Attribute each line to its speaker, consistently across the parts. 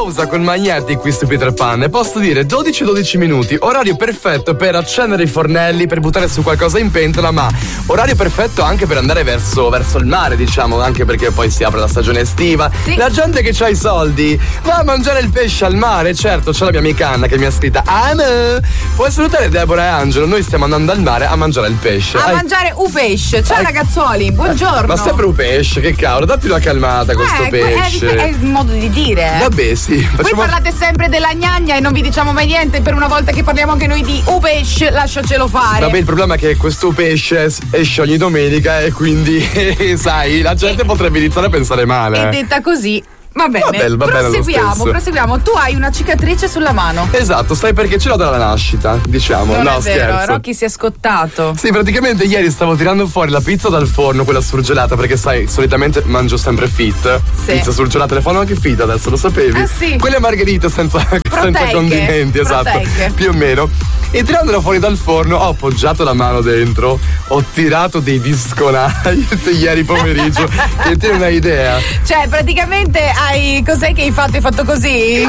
Speaker 1: pausa con Magnetic qui su Peter Pan e posso dire 12 minuti, orario perfetto per accendere i fornelli, per buttare su qualcosa in pentola, ma orario perfetto anche per andare verso il mare, diciamo, anche perché poi si apre la stagione estiva.
Speaker 2: Sì.
Speaker 1: La gente che ha i soldi va a mangiare il pesce al mare. Certo, c'è la mia amica Anna che mi ha scritta: puoi salutare Deborah e Angelo, noi stiamo andando al mare a mangiare il pesce.
Speaker 2: Mangiare un pesce. Ciao ragazzuoli, buongiorno.
Speaker 1: Ma sempre un pesce, che cavolo, datti una calmata questo pesce.
Speaker 2: È il modo di dire.
Speaker 1: Vabbè, sì.
Speaker 2: Voi parlate sempre della gnagna e non vi diciamo mai niente. Per una volta che parliamo anche noi di pesce, lasciacelo fare.
Speaker 1: Vabbè, il problema è che questo pesce esce ogni domenica e quindi, sai, la gente potrebbe iniziare a pensare male.
Speaker 2: E detta così. Va bene, proseguiamo. Tu hai una cicatrice sulla mano.
Speaker 1: Esatto, sai perché ce l'ho dalla nascita, diciamo.
Speaker 2: Non
Speaker 1: no,
Speaker 2: è vero,
Speaker 1: scherzo.
Speaker 2: Rocky si è scottato.
Speaker 1: Sì, praticamente ieri stavo tirando fuori la pizza dal forno, quella surgelata, perché sai, solitamente mangio sempre fit. Sì. Pizza surgelata, le fanno anche fit adesso, lo sapevi?
Speaker 2: Sì.
Speaker 1: Quelle margherite senza condimenti, esatto. Più o meno. E tirandola fuori dal forno ho appoggiato la mano dentro, ho tirato dei disconati ieri pomeriggio, che te non hai idea.
Speaker 2: Cioè, praticamente cos'è che hai fatto? Hai fatto così?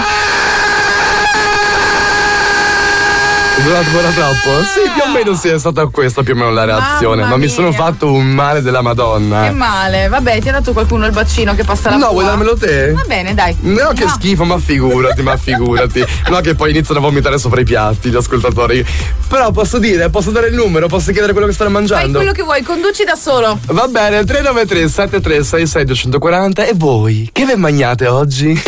Speaker 1: È durato troppo? Sì, più o meno sì, è stata questa più o meno la reazione. Ma mi sono fatto un male della Madonna.
Speaker 2: Che male, vabbè, ti ha dato qualcuno il bacino che passa la
Speaker 1: No, vuoi darmelo te?
Speaker 2: Va bene, dai.
Speaker 1: No, che schifo, ma figurati. No, che poi iniziano a vomitare sopra i piatti gli ascoltatori. Però posso dare il numero, posso chiedere quello che stanno mangiando.
Speaker 2: Fai quello che vuoi, conduci da solo.
Speaker 1: Va bene, 393 7366 240. E voi, che ve mangiate oggi?